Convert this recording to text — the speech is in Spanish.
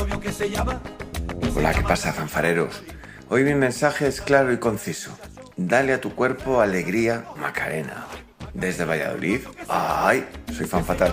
Hola, ¿qué pasa, fanfareros? Hoy mi mensaje es claro y conciso. Dale a tu cuerpo alegría, Macarena. Desde Valladolid, ¡ay! Soy fan fatal.